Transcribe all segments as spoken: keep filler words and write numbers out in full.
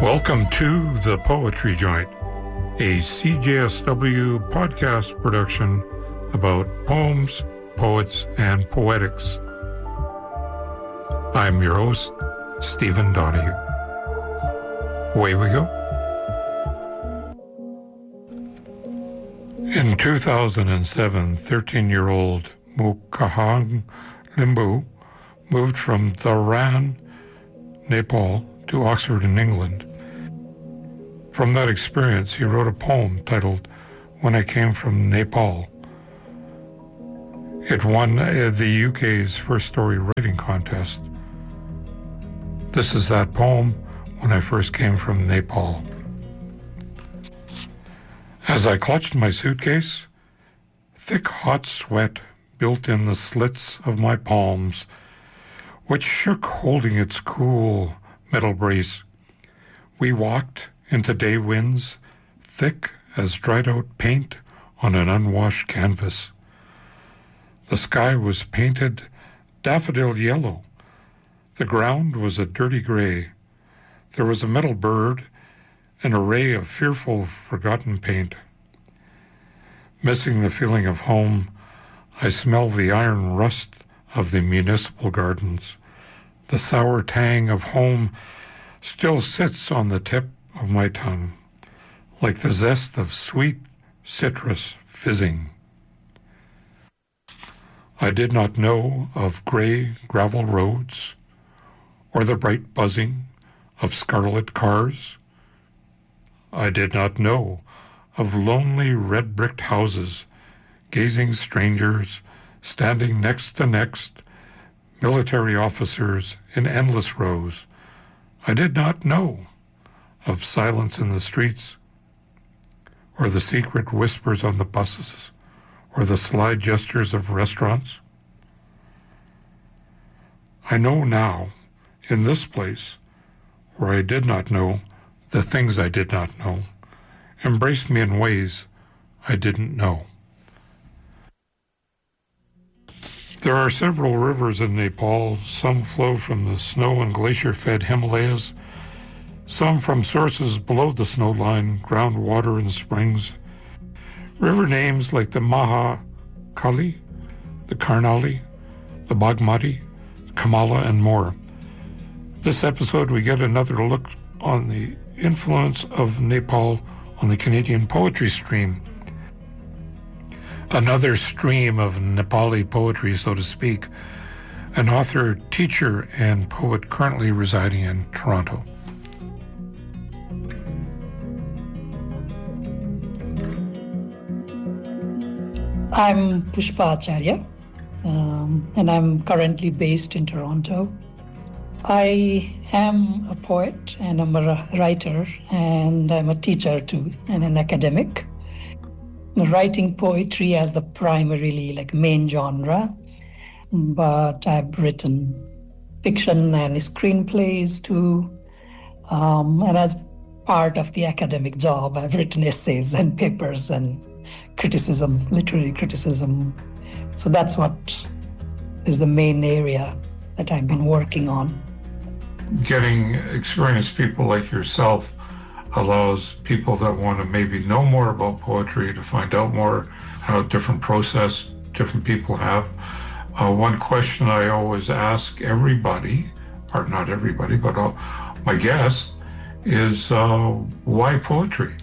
Welcome to The Poetry Joint, a C J S W podcast production about poems, poets, and poetics. I'm your host, Stephen Donahue. Away we go. In two thousand seven, thirteen-year-old Mukahang Limbu moved from Dharan, Nepal, to Oxford in England. From that experience, he wrote a poem titled When I Came from Nepal. It won the U K's first story writing contest. This is that poem, When I First Came from Nepal. As I clutched my suitcase, thick hot sweat built in the slits of my palms, which shook holding its cool metal brace. We walked into day winds, thick as dried-out paint on an unwashed canvas. The sky was painted daffodil yellow. The ground was a dirty gray. There was a metal bird, an array of fearful, forgotten paint. Missing the feeling of home, I smell the iron rust of the municipal gardens. The sour tang of home still sits on the tip of my tongue, like the zest of sweet citrus fizzing. I did not know of gray gravel roads or the bright buzzing of scarlet cars. I did not know of lonely red-bricked houses, gazing strangers, standing next to next, military officers in endless rows. I did not know of silence in the streets, or the secret whispers on the buses, or the sly gestures of restaurants. I know now, in this place, where I did not know the things I did not know, embraced me in ways I didn't know. There are several rivers in Nepal. Some flow from the snow and glacier-fed Himalayas, some from sources below the snow line, groundwater and springs. River names like the Mahakali, the Karnali, the Bagmati, the Kamala, and more. This episode, we get another look on the influence of Nepal on the Canadian poetry stream. Another stream of Nepali poetry, so to speak, an author, teacher, and poet currently residing in Toronto. I'm Pushpa Acharya, um, and I'm currently based in Toronto. I am a poet and I'm a writer, and I'm a teacher too, and an academic. Writing poetry as the primarily like main genre, but I've written fiction and screenplays too. Um, and as part of the academic job, I've written essays and papers and criticism, literary criticism. So that's what is the main area that I've been working on. Getting experienced people like yourself allows people that want to maybe know more about poetry to find out more how different process different people have. Uh, one question I always ask everybody, or not everybody, but all my guests, is uh, why poetry?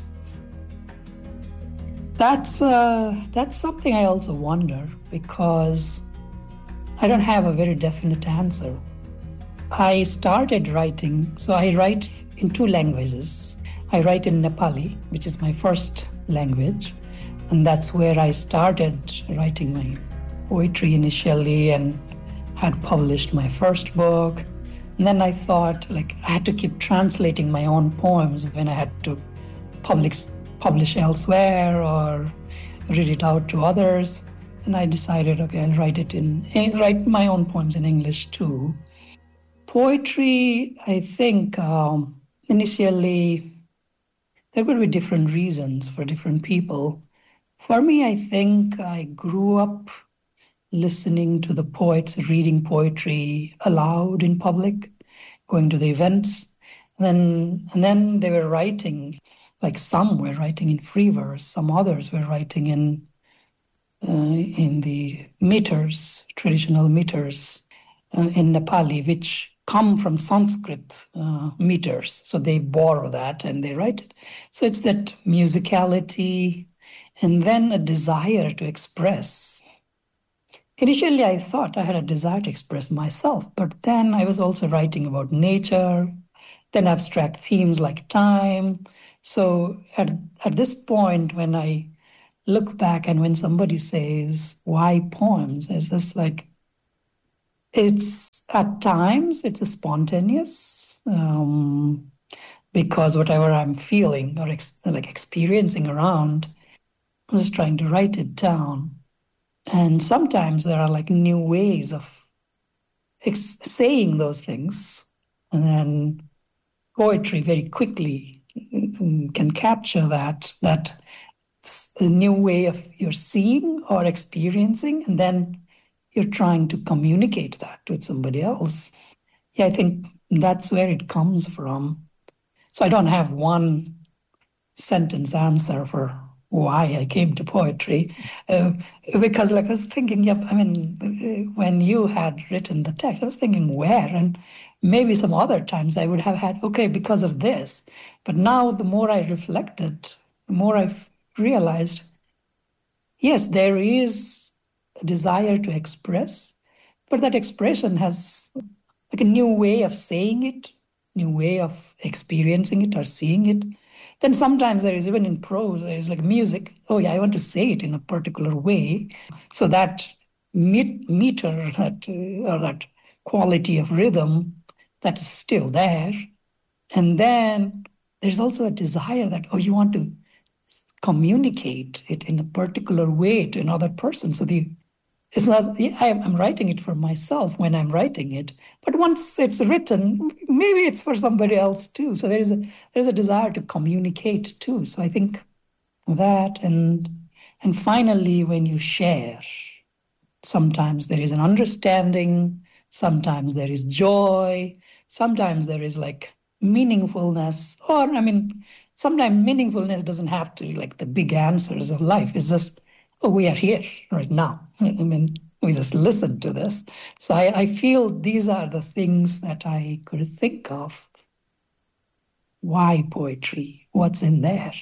That's uh, that's something I also wonder, because I don't have a very definite answer. I started writing, so I write in two languages. I write in Nepali, which is my first language, and that's where I started writing my poetry initially and had published my first book. And then I thought, like, I had to keep translating my own poems when I had to publish publish elsewhere or read it out to others. And I decided, okay, I'll write it in, write my own poems in English too. Poetry, I think, um, initially, there could be different reasons for different people. For me, I think I grew up listening to the poets reading poetry aloud in public, going to the events. then and then they were writing, like some were writing in free verse, some others were writing in uh, in the meters, traditional meters uh, in Nepali, which come from Sanskrit uh, meters. So they borrow that and they write it. So it's that musicality and then a desire to express. Initially, I thought I had a desire to express myself, but then I was also writing about nature, then abstract themes like time. So at, at this point, when I look back and when somebody says, why poems? It's just like, it's at times, it's a spontaneous, um, because whatever I'm feeling or ex- like experiencing around, I'm just trying to write it down. And sometimes there are like new ways of ex- saying those things. And then poetry very quickly can capture that, that a new way of you're seeing or experiencing, and then you're trying to communicate that with somebody else. Yeah, I think that's where it comes from. So I don't have one sentence answer for why I came to poetry, uh, because like I was thinking, yep, I mean, when you had written the text, I was thinking where, and maybe some other times I would have had, okay, because of this. But now the more I reflected, the more I've realized, yes, there is a desire to express, but that expression has like a new way of saying it, new way of experiencing it or seeing it. Then sometimes there is, even in prose, there is like music. Oh yeah, I want to say it in a particular way. So that met- meter, that uh, or that quality of rhythm, that is still there. And then there's also a desire that, oh, you want to communicate it in a particular way to another person. So the it's not, yeah, I'm writing it for myself when I'm writing it, but once it's written, maybe it's for somebody else too. So there is a there's a desire to communicate too. So I think that, and and finally, when you share, sometimes there is an understanding, sometimes there is joy, sometimes there is like meaningfulness, or I mean, sometimes meaningfulness doesn't have to like the big answers of life. It's just, oh, we are here right now. I mean, we just listen to this. So I, I feel these are the things that I could think of. Why poetry? What's in there?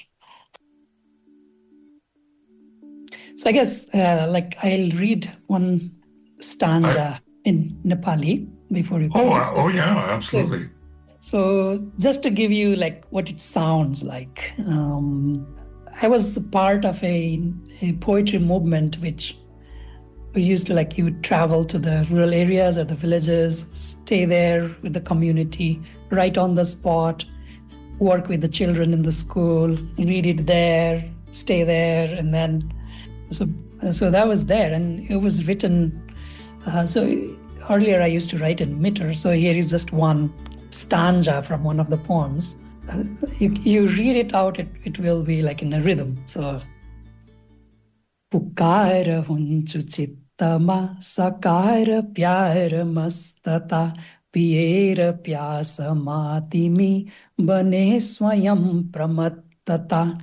So I guess uh, like I'll read one stanza I, in Nepali before you. Oh, uh, oh yeah, absolutely. So, so just to give you like what it sounds like. Um, I was part of a, a poetry movement which we used to like, you would travel to the rural areas or the villages, stay there with the community, write on the spot, work with the children in the school, read it there, stay there. And then, so, so that was there. And it was written, uh, so earlier I used to write in meter. So here is just one stanza from one of the poems. Uh, you, you read it out, it, it will be like in a rhythm. So, Pukara hunchu chittama sakara pyara mastata piera pyasa matimi bane swayam pramattata